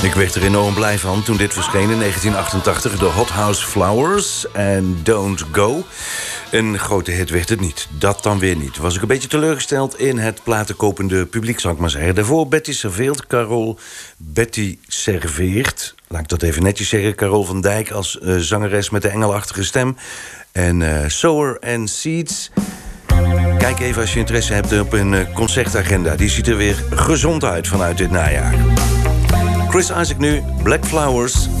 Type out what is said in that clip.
Ik werd er enorm blij van toen dit verscheen in 1988. De Hot House Flowers en Don't Go. Een grote hit werd het niet. Dat dan weer niet. Was ik een beetje teleurgesteld in het platenkopende publiek, zal ik maar zeggen. Daarvoor Betty serveert, Carol Betty serveert. Laat ik dat even netjes zeggen. Carol van Dijk als zangeres met de engelachtige stem. En Sower and Seeds. Kijk even als je interesse hebt op een concertagenda. Die ziet er weer gezond uit vanuit dit najaar. Chris Isaak nu, Black Flowers.